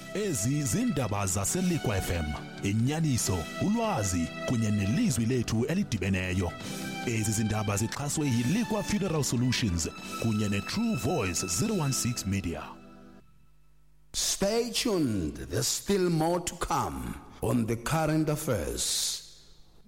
Ezi zindaba zaseLikwa FM, inyaniso, ulwazi kunye nelizwi lethu elidibeneyo. Ezi zindaba zixhaswe yiLikwa Funeral Solutions kunye neTrue Voice 016 Media. Stay tuned, there's still more to come on the current affairs.